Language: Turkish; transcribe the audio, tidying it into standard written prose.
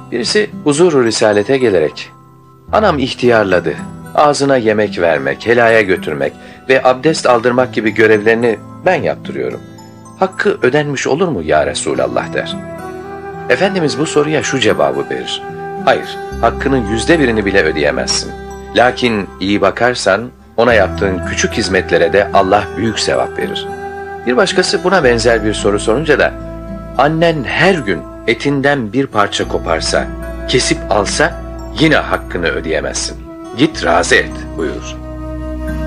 Birisi huzur-u risalete gelerek, "Anam ihtiyarladı, ağzına yemek vermek, helaya götürmek ve abdest aldırmak gibi görevlerini ben yaptırıyorum. Hakkı ödenmiş olur mu ya Resulallah?" der. Efendimiz bu soruya şu cevabı verir: "Hayır, hakkının %1'ini bile ödeyemezsin. Lakin iyi bakarsan ona yaptığın küçük hizmetlere de Allah büyük sevap verir." Bir başkası buna benzer bir soru sorunca da, "Annen her gün etinden bir parça koparsa, kesip alsa yine hakkını ödeyemezsin. Git razı et," buyurur.